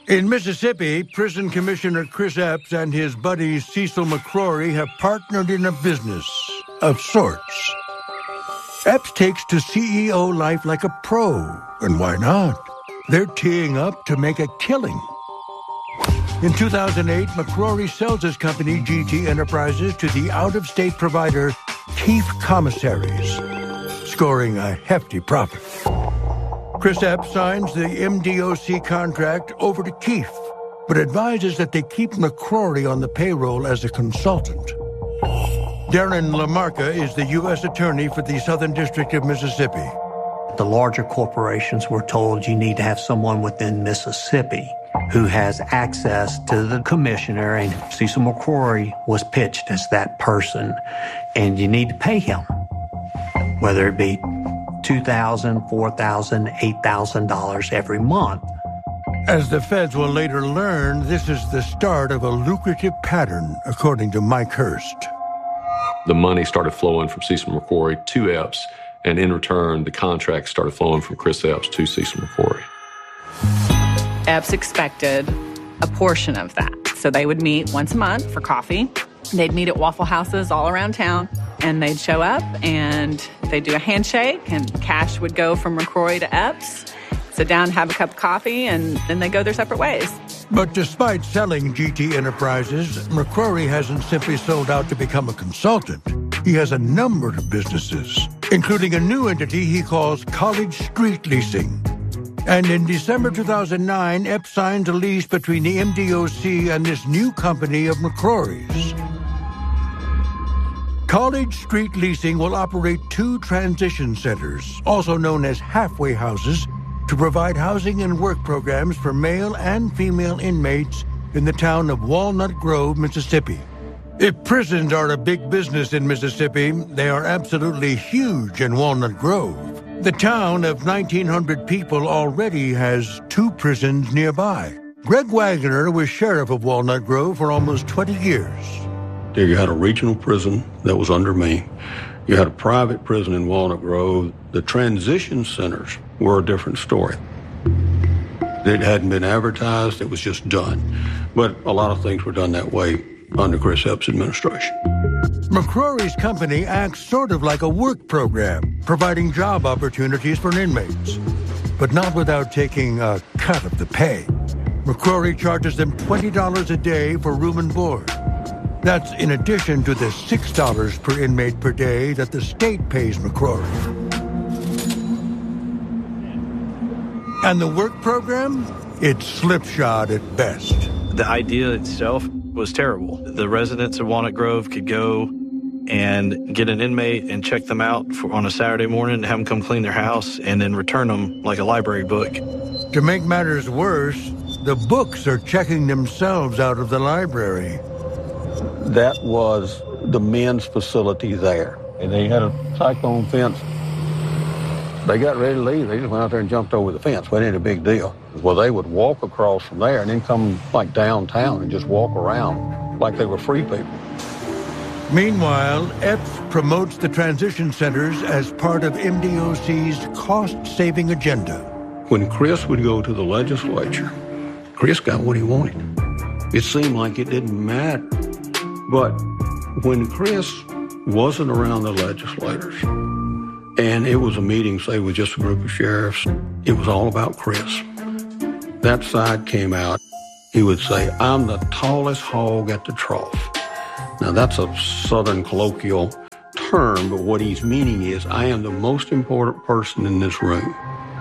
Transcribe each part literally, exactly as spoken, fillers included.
In Mississippi, Prison Commissioner Chris Epps and his buddy Cecil McCrory have partnered in a business of sorts. Epps takes to C E O life like a pro, and why not? They're teeing up to make a killing. In two thousand eight, McCrory sells his company, G T Enterprises, to the out-of-state provider Keefe Commissaries, scoring a hefty profit. Chris Epps signs the M D O C contract over to Keefe, but advises that they keep McCrory on the payroll as a consultant. Darren LaMarca is the U S attorney for the Southern District of Mississippi. The larger corporations were told you need to have someone within Mississippi who has access to the commissioner, and Cecil McCrory was pitched as that person, and you need to pay him, whether it be two thousand dollars, four thousand dollars, eight thousand dollars every month. As the feds will later learn, this is the start of a lucrative pattern, according to Mike Hurst. The money started flowing from Cecil McCrory to Epps, and in return, the contract started flowing from Chris Epps to Cecil McCrory. Epps expected a portion of that. So they would meet once a month for coffee. They'd meet at Waffle Houses all around town, and they'd show up, and they'd do a handshake, and cash would go from McCrory to Epps, sit down, have a cup of coffee, and then they go their separate ways. But despite selling G T Enterprises, McCrory hasn't simply sold out to become a consultant. He has a number of businesses, including a new entity he calls College Street Leasing. And in December two thousand nine, Epps signs a lease between the M D O C and this new company of McCrory's. College Street Leasing will operate two transition centers, also known as halfway houses, to provide housing and work programs for male and female inmates in the town of Walnut Grove, Mississippi. If prisons are a big business in Mississippi, they are absolutely huge in Walnut Grove. The town of nineteen hundred people already has two prisons nearby. Greg Wagner was sheriff of Walnut Grove for almost twenty years. There you had a regional prison that was under me. You had a private prison in Walnut Grove. The transition centers were a different story. It hadn't been advertised, it was just done. But a lot of things were done that way under Chris Epps' administration. McCrory's company acts sort of like a work program, providing job opportunities for inmates, but not without taking a cut of the pay. McCrory charges them twenty dollars a day for room and board. That's in addition to the six dollars per inmate per day that the state pays McCrory. And the work program? It's slipshod at best. The idea itself was terrible. The residents of Walnut Grove could go and get an inmate and check them out for, on a Saturday morning, have them come clean their house, and then return them like a library book. To make matters worse, the books are checking themselves out of the library. That was the men's facility there. And they had a cyclone fence. They got ready to leave. They just went out there and jumped over the fence. Well, it ain't a big deal. Well, they would walk across from there and then come like downtown and just walk around like they were free people. Meanwhile, Epps promotes the transition centers as part of M D O C's cost-saving agenda. When Chris would go to the legislature, Chris got what he wanted. It seemed like it didn't matter. But when Chris wasn't around the legislators, and it was a meeting, say, with just a group of sheriffs, it was all about Chris. That side came out. He would say, I'm the tallest hog at the trough. Now, that's a Southern colloquial term, but what he's meaning is, I am the most important person in this room.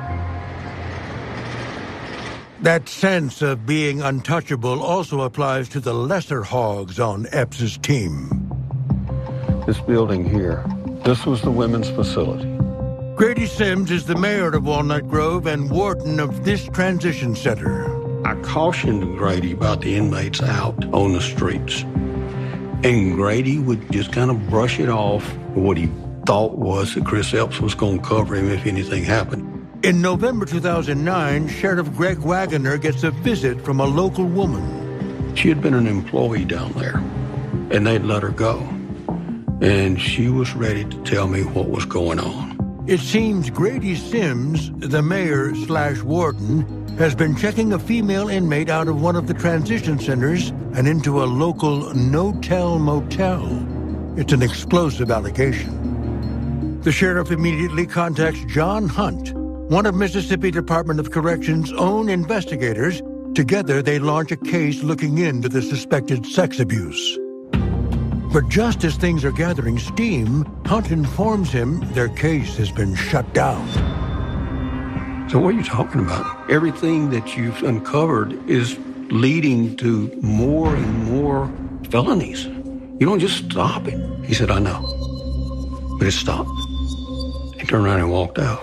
That sense of being untouchable also applies to the lesser hogs on Epps' team. This building here, this was the women's facility. Grady Sims is the mayor of Walnut Grove and warden of this transition center. I cautioned Grady about the inmates out on the streets. And Grady would just kind of brush it off. What he thought was that Chris Epps was going to cover him if anything happened. In November two thousand nine, Sheriff Greg Wagner gets a visit from a local woman. She had been an employee down there, and they'd let her go. And she was ready to tell me what was going on. It seems Grady Sims, the mayor slash warden, has been checking a female inmate out of one of the transition centers and into a local no-tell motel. It's an explosive allegation. The sheriff immediately contacts John Hunt, one of Mississippi Department of Corrections' own investigators. Together, they launch a case looking into the suspected sex abuse. But just as things are gathering steam, Hunt informs him their case has been shut down. So what are you talking about? Everything that you've uncovered is leading to more and more felonies. You don't just stop it. He said, I know. But it stopped. He turned around and walked out.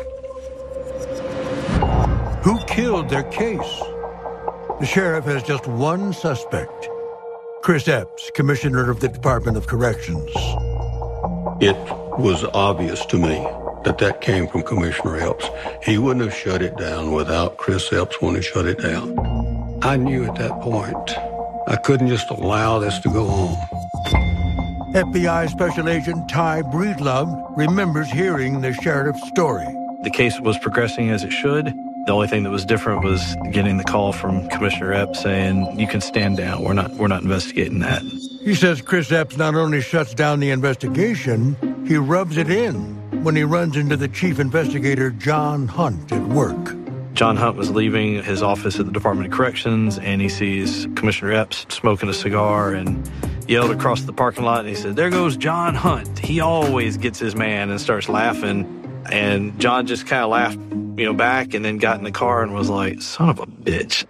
Who killed their case? The sheriff has just one suspect, Chris Epps, commissioner of the Department of Corrections. It was obvious to me that that came from Commissioner Epps. He wouldn't have shut it down without Chris Epps wanting to shut it down. I knew at that point I couldn't just allow this to go on. F B I Special Agent Ty Breedlove remembers hearing the sheriff's story. The case was progressing as it should. The only thing that was different was getting the call from Commissioner Epps saying, you can stand down. We're not, we're not investigating that. He says Chris Epps not only shuts down the investigation, he rubs it in when he runs into the chief investigator, John Hunt, at work. John Hunt was leaving his office at the Department of Corrections, and he sees Commissioner Epps smoking a cigar and yelled across the parking lot, and he said, there goes John Hunt. He always gets his man, and starts laughing. And John just kind of laughed, you know, back, and then got in the car and was like, son of a bitch.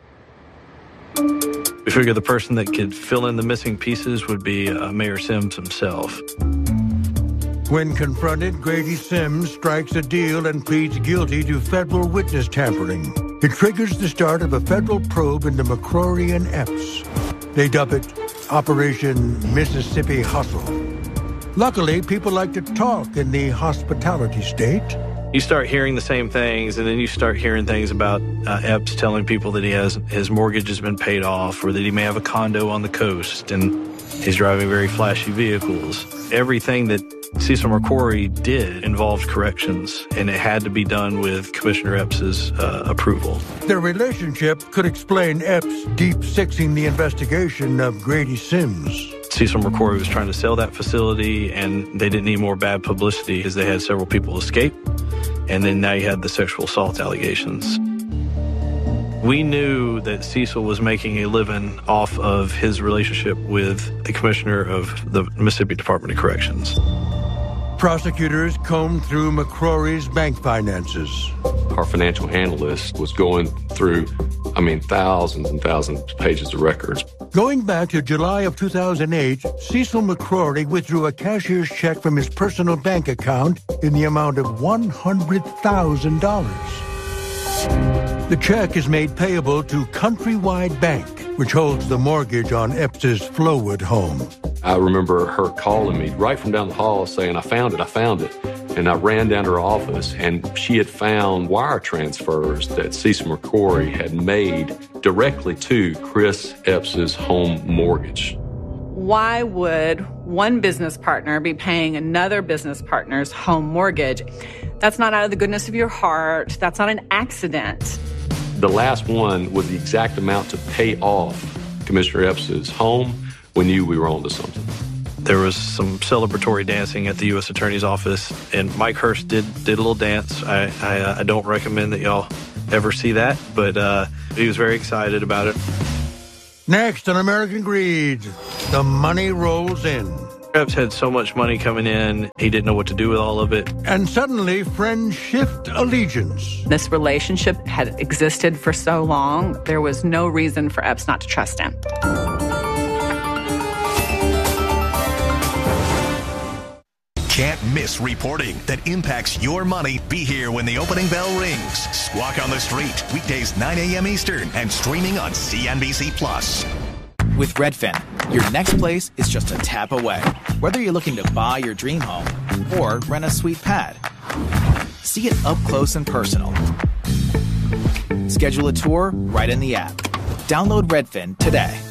We figured the person that could fill in the missing pieces would be uh, Mayor Sims himself. When confronted, Grady Sims strikes a deal and pleads guilty to federal witness tampering. It triggers the start of a federal probe into McCrory and Epps. They dub it Operation Mississippi Hustle. Luckily, people like to talk in the hospitality state. You start hearing the same things, and then you start hearing things about uh, Epps telling people that he has his mortgage has been paid off, or that he may have a condo on the coast, and he's driving very flashy vehicles. Everything that Cecil McCrory did involved corrections, and it had to be done with Commissioner Epps's uh, approval. Their relationship could explain Epps deep-sixing the investigation of Grady Sims. Cecil McCrory was trying to sell that facility, and they didn't need more bad publicity because they had several people escape. And then now you had the sexual assault allegations. We knew that Cecil was making a living off of his relationship with the commissioner of the Mississippi Department of Corrections. Prosecutors combed through McCrory's bank finances. Our financial analyst was going through, I mean, thousands and thousands of pages of records. Going back to July of two thousand eight, Cecil McCrory withdrew a cashier's check from his personal bank account in the amount of one hundred thousand dollars. The check is made payable to Countrywide Bank, which holds the mortgage on Epps's Flowood home. I remember her calling me right from down the hall saying, I found it, I found it. And I ran down to her office, and she had found wire transfers that Cecil McCrory had made directly to Chris Epps's home mortgage. Why would one business partner be paying another business partner's home mortgage? That's not out of the goodness of your heart. That's not an accident. The last one was the exact amount to pay off Commissioner Epps's home. We knew we were onto something. There was some celebratory dancing at the U S Attorney's office, and Mike Hurst did did a little dance. I I, uh, I don't recommend that y'all ever see that, but uh, he was very excited about it. Next on American Greed, the money rolls in. Epps had so much money coming in, he didn't know what to do with all of it. And suddenly, friends shift allegiance. This relationship had existed for so long, there was no reason for Epps not to trust him. Can't miss reporting that impacts your money. Be here when the opening bell rings. Squawk on the Street, weekdays nine a.m. Eastern, and streaming on C N B C Plus. With Redfin, your next place is just a tap away. Whether you're looking to buy your dream home or rent a sweet pad, see it up close and personal. Schedule a tour right in the app. Download Redfin today.